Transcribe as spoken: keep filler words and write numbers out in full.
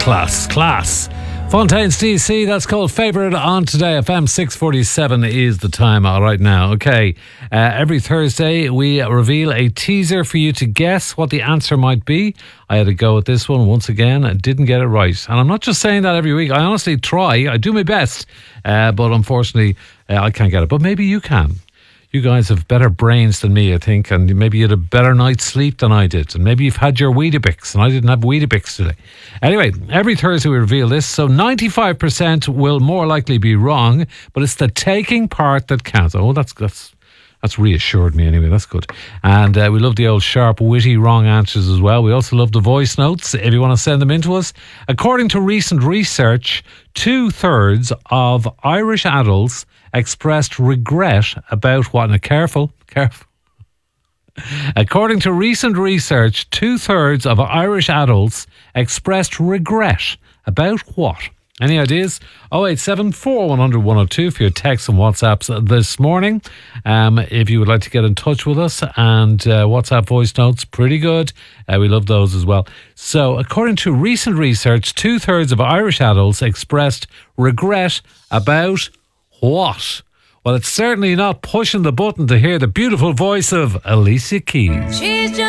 Class, class. Fontaine's D C, that's called Favourite on Today F M. six forty-seven is the time right now. Okay, uh, every Thursday we reveal a teaser for you to guess what the answer might be. I had a go at this one once again. I didn't get it right. And I'm not just saying that every week. I honestly try. I do my best. Uh, but unfortunately, uh, I can't get it. But maybe you can. You guys have better brains than me, I think, and maybe you had a better night's sleep than I did, and maybe you've had your Weetabix, and I didn't have Weetabix today. Anyway, every Thursday we reveal this, so ninety-five percent will more likely be wrong, but it's the taking part that counts. Oh, that's that's that's reassured me anyway, that's good. And uh, we love the old sharp, witty, wrong answers as well. We also love the voice notes, if you want to send them in to us. According to recent research, two-thirds of Irish adults expressed regret about what? Now, careful, careful. According to recent research, two-thirds of Irish adults expressed regret about what? Any ideas? oh eight seven, four one zero zero, one oh two for your texts and WhatsApps this morning. Um, if you would like to get in touch with us, and uh, WhatsApp voice notes, pretty good. Uh, we love those as well. So, according to recent research, two-thirds of Irish adults expressed regret about what? Well, it's certainly not pushing the button to hear the beautiful voice of Alicia Keys. She's just